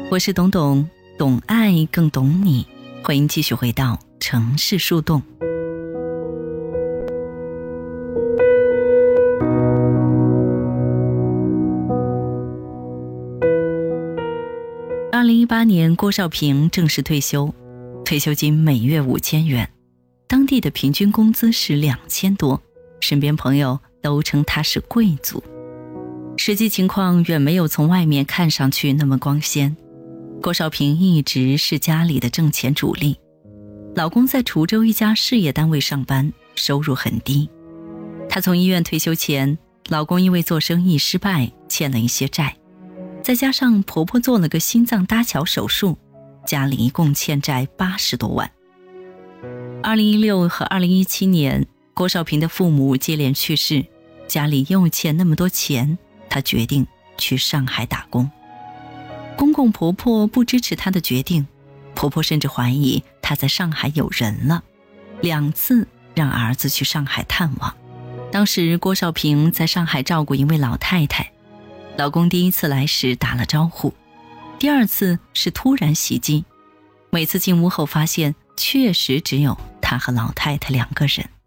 我是董董，懂爱更懂你，欢迎继续回到城市树洞。2018年，郭少平正式退休，退休金每月5000元，当地的平均工资是2000多，身边朋友都称他是贵族。实际情况远没有从外面看上去那么光鲜。郭少平一直是家里的挣钱主力，老公在滁州一家事业单位上班，收入很低。他从医院退休前，老公因为做生意失败欠了一些债，再加上婆婆做了个心脏搭桥手术，家里一共欠债80多万。2016和2017年，郭少平的父母接连去世，家里又欠那么多钱，他决定去上海打工。公公婆婆不支持他的决定，婆婆甚至怀疑他在上海有人了，2次让儿子去上海探望。当时郭少平在上海照顾一位老太太，老公第1次来时打了招呼，第2次是突然袭击，每次进屋后发现确实只有他和老太太2个人。